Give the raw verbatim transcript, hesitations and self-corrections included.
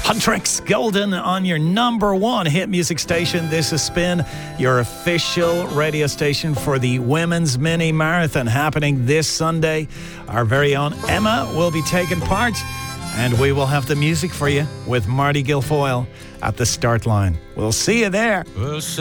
Huntrix Golden on your number one hit music station. This is Spin, your official radio station for the Women's Mini Marathon happening this Sunday. Our very own Emma will be taking part, and we will have the music for you with Marty Guilfoyle at the start line. We'll see you there.